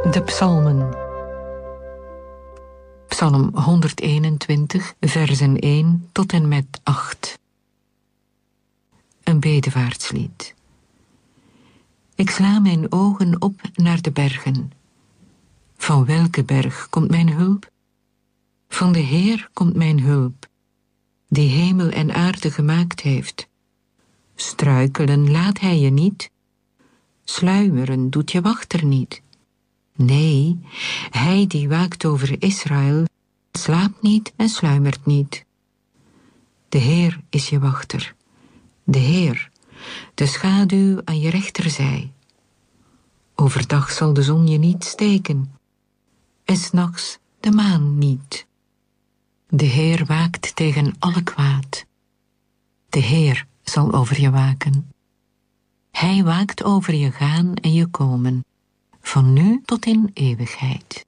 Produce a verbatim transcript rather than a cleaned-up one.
De psalmen. Psalm honderdeenentwintig, versen één tot en met acht. Een bedevaartslied. Ik sla mijn ogen op naar de bergen. Van welke berg komt mijn hulp? Van de Heer komt mijn hulp, die hemel en aarde gemaakt heeft. Struikelen laat hij je niet, sluimeren doet je wachter niet. Nee, hij die waakt over Israël, slaapt niet en sluimert niet. De Heer is je wachter, de Heer, de schaduw aan je rechterzij. Overdag zal de zon je niet steken, en 's nachts de maan niet. De Heer waakt tegen alle kwaad. De Heer zal over je waken. Hij waakt over je gaan en je komen, van nu tot in eeuwigheid.